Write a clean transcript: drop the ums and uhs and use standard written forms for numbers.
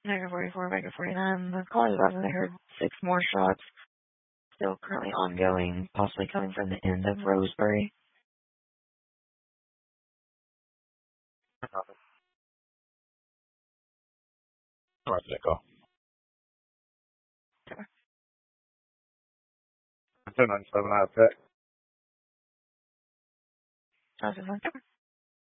Mega 44, Mega 49. The call is about, I heard 6 more shots still currently ongoing, possibly coming from the end of Rosebury. Alright, go. 297 out of 6. I was just like,